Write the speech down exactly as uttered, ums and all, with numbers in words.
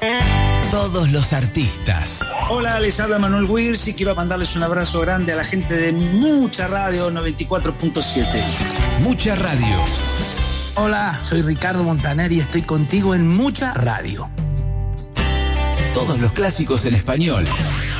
Todos los artistas. Hola, les habla Manuel Wirtz y quiero mandarles un abrazo grande a la gente de Mucha Radio noventa y cuatro punto siete. Mucha Radio. Hola, soy Ricardo Montaner y estoy contigo en Mucha Radio. Todos los clásicos en español.